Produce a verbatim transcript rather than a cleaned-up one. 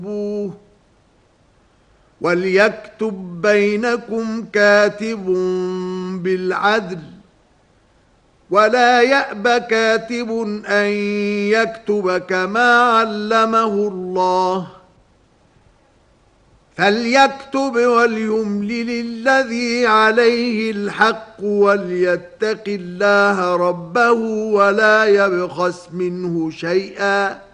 فاكتبوه وليكتب بينكم كاتب بالعدل ولا يأب كاتب أن يكتب كما علمه الله فليكتب وليملل الذي عليه الحق وليتق الله ربه ولا يبخس منه شيئا